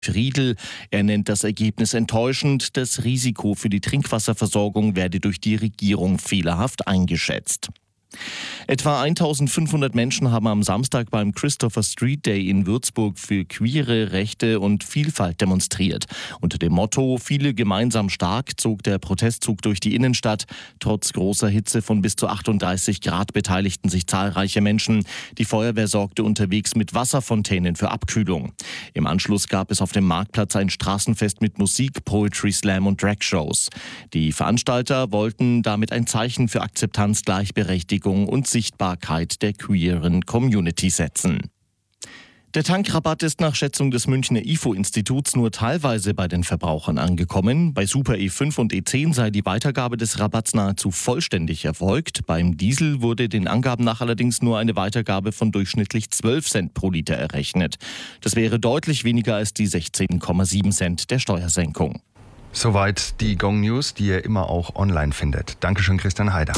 Riedl. Er nennt das Ergebnis enttäuschend. Das Risiko für die Trinkwasserversorgung werde durch die Regierung fehlerhaft eingeschätzt. Etwa 1500 Menschen haben am Samstag beim Christopher Street Day in Würzburg für queere Rechte und Vielfalt demonstriert. Unter dem Motto »Viele gemeinsam stark« zog der Protestzug durch die Innenstadt. Trotz großer Hitze von bis zu 38 Grad beteiligten sich zahlreiche Menschen. Die Feuerwehr sorgte unterwegs mit Wasserfontänen für Abkühlung. Im Anschluss gab es auf dem Marktplatz ein Straßenfest mit Musik, Poetry Slam und Dragshows. Die Veranstalter wollten damit ein Zeichen für Akzeptanz, Gleichberechtigung und Sichtbarkeit der queeren Community setzen. Der Tankrabatt ist nach Schätzung des Münchner IFO-Instituts nur teilweise bei den Verbrauchern angekommen. Bei Super E5 und E10 sei die Weitergabe des Rabatts nahezu vollständig erfolgt. Beim Diesel wurde den Angaben nach allerdings nur eine Weitergabe von durchschnittlich 12 Cent pro Liter errechnet. Das wäre deutlich weniger als die 16,7 Cent der Steuersenkung. Soweit die Gong News, die ihr immer auch online findet. Dankeschön, Christian Heider.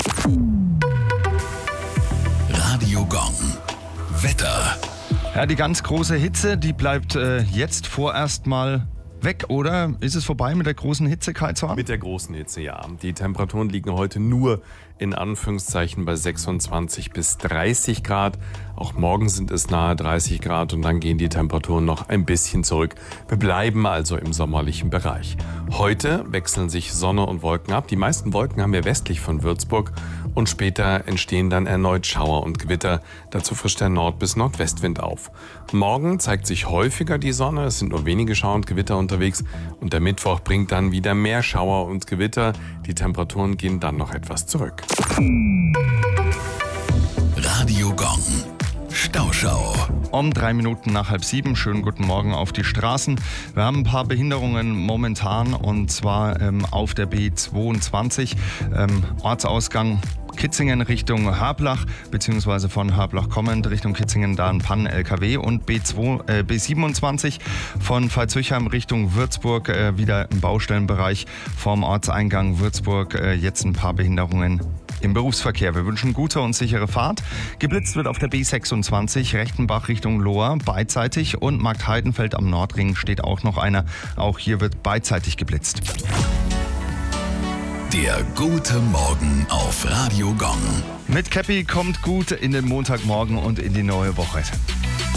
Radio Gong. Wetter. Ja, die ganz große Hitze, die bleibt jetzt vorerst mal weg, oder? Ist es vorbei mit der großen Hitze, Kai Zorn? Mit der großen Hitze, ja. Die Temperaturen liegen heute nur in Anführungszeichen bei 26 bis 30 Grad. Auch morgen sind es nahe 30 Grad und dann gehen die Temperaturen noch ein bisschen zurück. Wir bleiben also im sommerlichen Bereich. Heute wechseln sich Sonne und Wolken ab. Die meisten Wolken haben wir westlich von Würzburg und später entstehen dann erneut Schauer und Gewitter. Dazu frischt der Nord- bis Nordwestwind auf. Morgen zeigt sich häufiger die Sonne. Es sind nur wenige Schauer und Gewitter unterwegs und der Mittwoch bringt dann wieder mehr Schauer und Gewitter. Die Temperaturen gehen dann noch etwas zurück. Radio Gong. Stauschau. Um 3 Minuten nach 6:30. Schönen guten Morgen auf die Straßen. Wir haben ein paar Behinderungen momentan und zwar auf der B22, Ortsausgang Kitzingen Richtung Hablach, beziehungsweise von Hablach kommend Richtung Kitzingen da ein Pannen-LKW und B27 von Pfalzhöchheim Richtung Würzburg wieder im Baustellenbereich vorm Ortseingang Würzburg jetzt ein paar Behinderungen im Berufsverkehr. Wir wünschen gute und sichere Fahrt. Geblitzt wird auf der B26 Rechtenbach Richtung Lohr beidseitig und Marktheidenfeld am Nordring steht auch noch einer. Auch hier wird beidseitig geblitzt. Der gute Morgen auf Radio Gong. Mit Käppi kommt gut in den Montagmorgen und in die neue Woche.